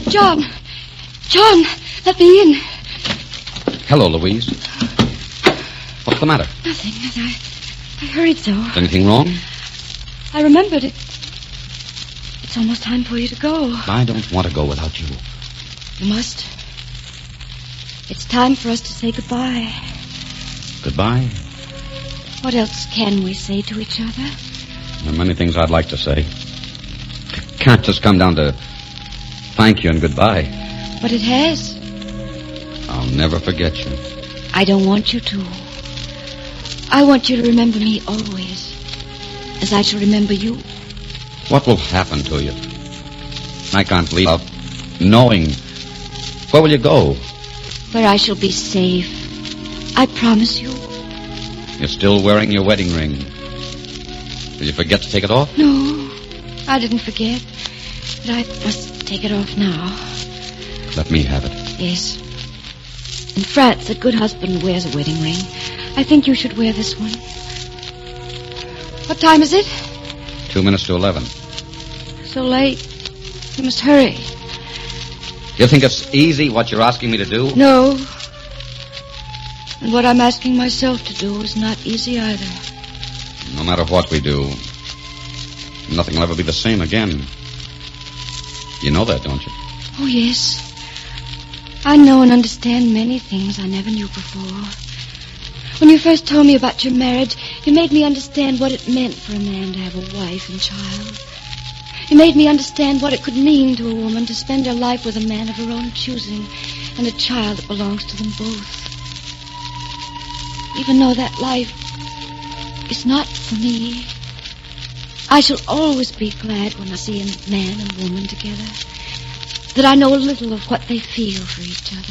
John! John, let me in. Hello, Louise. What's the matter? Nothing. I hurried so. Is anything wrong? I remembered it. It's almost time for you to go. I don't want to go without you. You must. It's time for us to say goodbye. Goodbye? What else can we say to each other? There are many things I'd like to say. Can't just come down to thank you and goodbye. But it has. I'll never forget you. I don't want you to. I want you to remember me always, as I shall remember you. What will happen to you? I can't leave out knowing. Where will you go? Where I shall be safe. I promise you. You're still wearing your wedding ring. Will you forget to take it off? No, I didn't forget. But I must take it off now. Let me have it. Yes. In France, a good husband wears a wedding ring. I think you should wear this one. What time is it? 2 minutes to 11. So late. You must hurry. You think it's easy what you're asking me to do? No. And what I'm asking myself to do is not easy either. No matter what we do, nothing will ever be the same again. You know that, don't you? Oh, yes. I know and understand many things I never knew before. When you first told me about your marriage, you made me understand what it meant for a man to have a wife and child. You made me understand what it could mean to a woman to spend her life with a man of her own choosing and a child that belongs to them both. Even though that life is not for me, I shall always be glad when I see a man and woman together, that I know a little of what they feel for each other.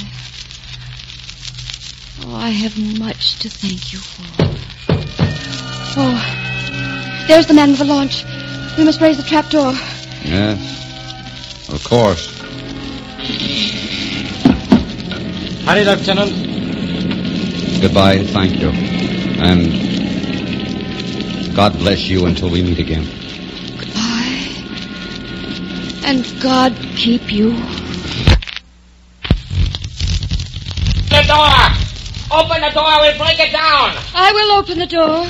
Oh, I have much to thank you for. Oh, there's the man with the launch. We must raise the trapdoor. Yes, of course. Hurry, Lieutenant. Goodbye, thank you. And God bless you until we meet again. Goodbye. And God keep you. The door! Open the door, we'll break it down! I will open the door.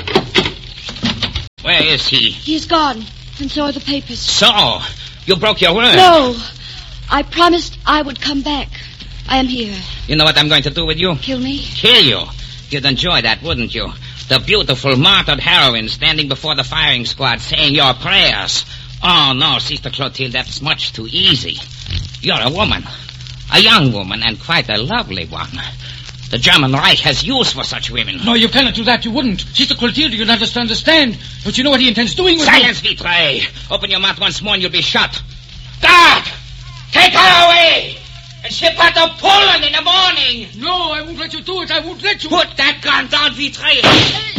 Where is he? He's gone, and so are the papers. So, you broke your word. No, I promised I would come back. I am here. You know what I'm going to do with you? Kill me? Kill you. You'd enjoy that, wouldn't you? The beautiful martyred heroine standing before the firing squad saying your prayers. Oh, no, Sister Clotilde, that's much too easy. You're a woman. A young woman, and quite a lovely one. The German Reich has use for such women. No, you cannot do that. You wouldn't. Sister Clotilde, you not understand. Don't you know what he intends doing with Silence, Vitre. Open your mouth once more and you'll be shot. Guard! Take her away! And ship her to Poland in the morning! No, I won't let you do it. I won't let you. Put that gun down, Vitre!